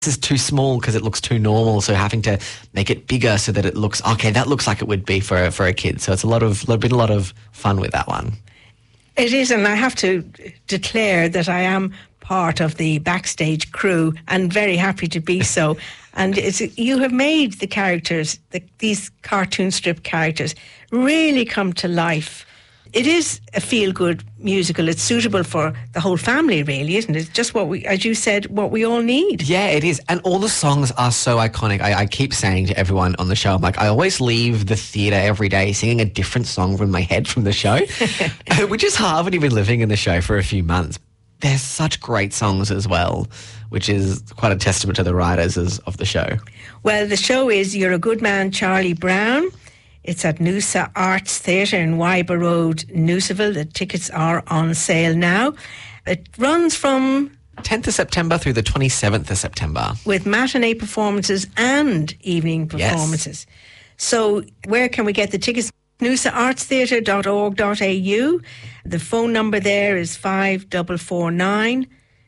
is too small because it looks too normal, so having to make it bigger so that it looks, okay, that looks like it would be for a kid. So it's been a lot of fun with that one. It is, and I have to declare that I am part of the backstage crew and very happy to be so. And you have made the characters, these cartoon strip characters, really come to life. It is a feel-good musical. It's suitable for the whole family, really, isn't it? It's just as you said, what we all need. Yeah, it is. And all the songs are so iconic. I keep saying to everyone on the show, I'm like, I always leave the theatre every day singing a different song from my head from the show, which is hard when you've been living in the show for a few months. There's such great songs as well, which is quite a testament to the writers of the show. Well, the show is You're a Good Man, Charlie Brown. It's at Noosa Arts Theatre in Wyber Road, Noosaville. The tickets are on sale now. It runs from 10th of September through the 27th of September. With matinee performances and evening performances. Yes. So where can we get the tickets? noosaartstheatre.org.au. The phone number there is 5449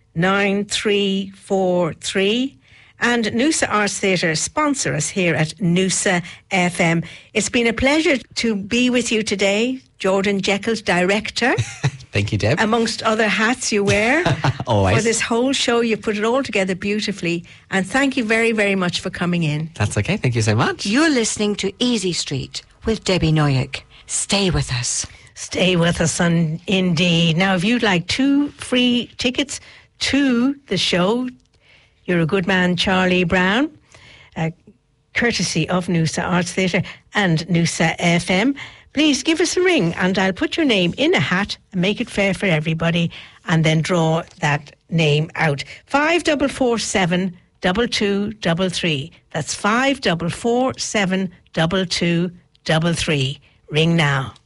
9343. And Noosa Arts Theatre sponsor us here at Noosa FM. It's been a pleasure to be with you today, Jordan Jekyll, director. Thank you, Deb. Amongst other hats you wear. Always. For this whole show, you put it all together beautifully. And thank you very, very much for coming in. That's okay. Thank you so much. You're listening to Easy Street with Debbie Noyack. Stay with us. Stay with us, indeed. Now, if you'd like 2 free tickets to the show, You're a Good Man, Charlie Brown, courtesy of Noosa Arts Theatre and Noosa FM, please give us a ring and I'll put your name in a hat and make it fair for everybody and then draw that name out. 5447 2233. That's 5447 2233. Ring now.